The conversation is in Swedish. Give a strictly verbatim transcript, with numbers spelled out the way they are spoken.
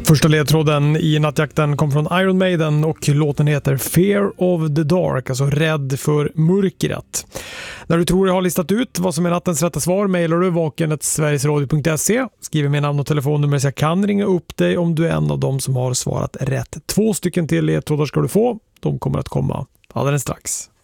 Första ledtråden i nattjakten kom från Iron Maiden och låten heter Fear of the Dark, alltså rädd för mörkret. När du tror jag har listat ut vad som är nattens rätta svar mejlar du vaken snabel-a sverigesradio punkt se, skriver med namn och telefonnummer så jag kan ringa upp dig om du är en av dem som har svarat rätt. Två stycken till ledtrådar ska du få, de kommer att komma alldeles strax.